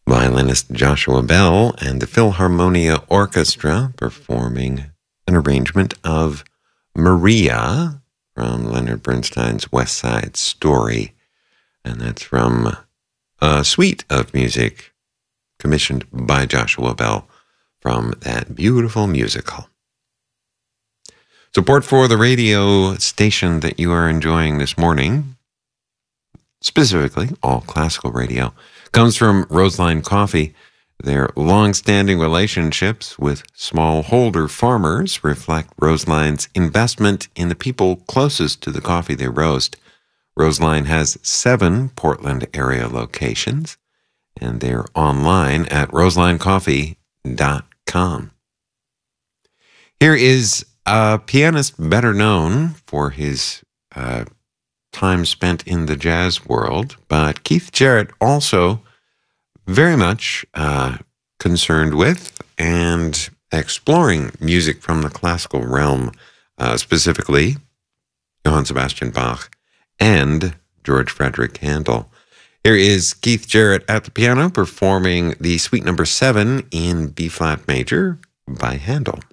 violinist Joshua Bell and the Philharmonia Orchestra performing an arrangement of Maria from Leonard Bernstein's West Side Story. And that's from a suite of music commissioned by Joshua Bell from that beautiful musical. Support for the radio station that you are enjoying this morning, specifically all classical radio, comes from Roseline Coffee. Their long-standing relationships with smallholder farmers reflect Roseline's investment in the people closest to the coffee they roast. Roseline has 7 Portland area locations, and they're online at roselinecoffee.com. Here is a pianist better known for his time spent in the jazz world, but Keith Jarrett also very much concerned with and exploring music from the classical realm, specifically Johann Sebastian Bach and George Frederick Handel. Here is Keith Jarrett at the piano performing the Suite Number 7 in B-flat major by Handel.